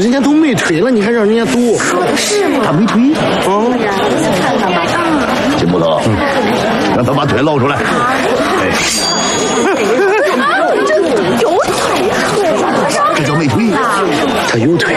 人家都没推了，你还让人家读？ 是吗？ 他没推。 嗯，看看吧。 金木头，让他把腿露出来。 这有腿， 这叫没推。 他有腿。